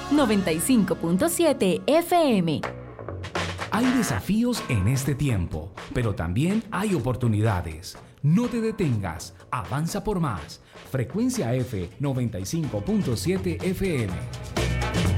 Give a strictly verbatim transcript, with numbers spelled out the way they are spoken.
noventa y cinco punto siete F M. Hay desafíos en este tiempo, pero también hay oportunidades. No te detengas, avanza por más. Frecuencia F noventa y cinco punto siete F M.